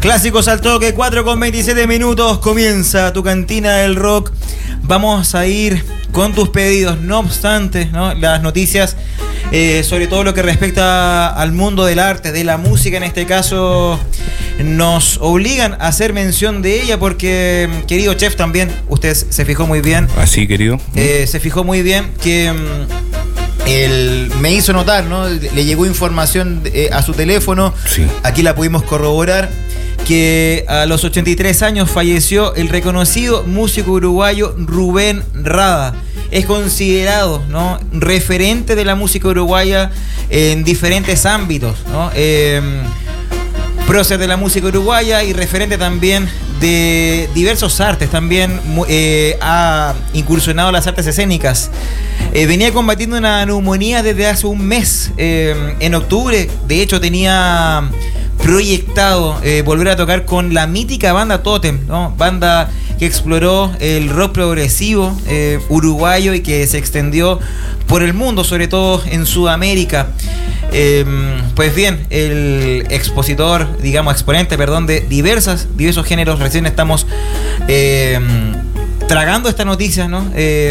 Clásicos al toque, 4:27. Comienza tu cantina del rock. Vamos a ir con tus pedidos. No obstante, ¿no?, las noticias, sobre todo lo que respecta al mundo del arte, de la música en este caso, nos obligan a hacer mención de ella porque, querido chef, también usted se fijó muy bien. Así, querido. Se fijó muy bien que él me hizo notar, ¿no? Le llegó información a su teléfono. Sí. Aquí la pudimos corroborar, que a los 83 años falleció el reconocido músico uruguayo Rubén Rada. Es considerado, ¿no?, referente de la música uruguaya en diferentes ámbitos, ¿no? Prócer de la música uruguaya y referente también de diversos artes. También ha incursionado en las artes escénicas. Venía combatiendo una neumonía desde hace un mes. En octubre, de hecho, tenía proyectado volver a tocar con la mítica banda Totem, ¿no? Banda que exploró el rock progresivo uruguayo y que se extendió por el mundo, sobre todo en Sudamérica. Pues bien, el exponente de diversos géneros. Recién estamos tragando esta noticia, ¿no?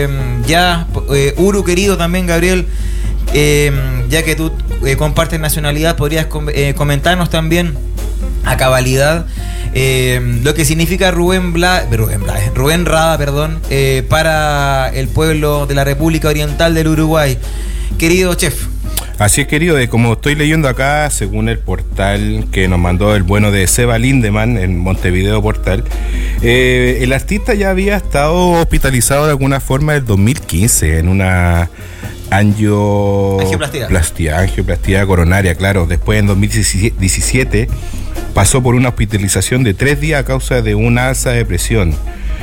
Uru querido también, Gabriel, ya que tú compartes nacionalidad, podrías comentarnos también a cabalidad lo que significa Rubén Rada, para el pueblo de la República Oriental del Uruguay. Querido chef. Así es, querido, como estoy leyendo acá, según el portal que nos mandó el bueno de Seba Lindemann en Montevideo Portal, el artista ya había estado hospitalizado de alguna forma en el 2015 en una angioplastia coronaria, claro. Después, en 2017, pasó por una hospitalización de 3 días a causa de una alza de presión.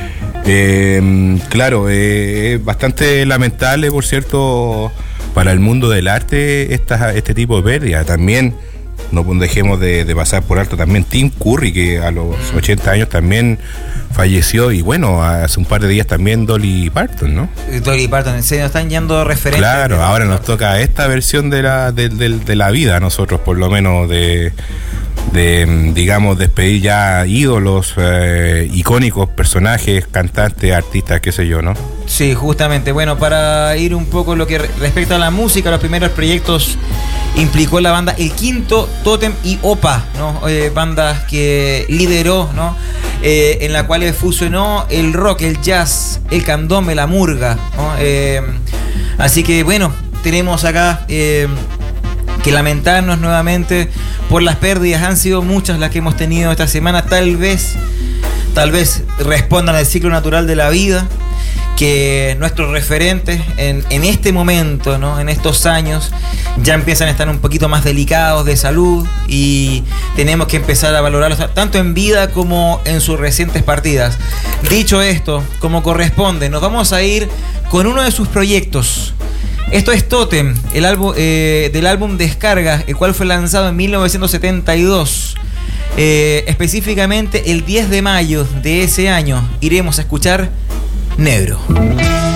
Claro, es bastante lamentable, por cierto, para el mundo del arte este tipo de pérdida. También no dejemos de pasar por alto también Tim Curry, que a los 80 años también falleció, y bueno, hace un par de días también Dolly Parton, ¿no? Dolly Parton, se nos están yendo referentes. Claro, ahora nos toca esta versión de la vida a nosotros, por lo menos de digamos, despedir ya ídolos, icónicos, personajes, cantantes, artistas, qué sé yo, ¿no? Sí, justamente. Bueno, para ir un poco lo que respecta a la música, los primeros proyectos implicó la banda El Quinto, Totem y Opa, ¿no? Bandas que lideró, ¿no? En la cual fusionó el rock, el jazz, el candombe, la murga, ¿no? Así que bueno, tenemos acá que lamentarnos nuevamente por las pérdidas. Han sido muchas las que hemos tenido esta semana. Tal vez respondan al ciclo natural de la vida, que nuestros referentes en este momento, ¿no?, en estos años, ya empiezan a estar un poquito más delicados de salud, y tenemos que empezar a valorarlos tanto en vida como en sus recientes partidas. Dicho esto, como corresponde, nos vamos a ir con uno de sus proyectos. Esto es Totem, el álbum del álbum Descarga, el cual fue lanzado en 1972. Específicamente el 10 de mayo de ese año iremos a escuchar Negro.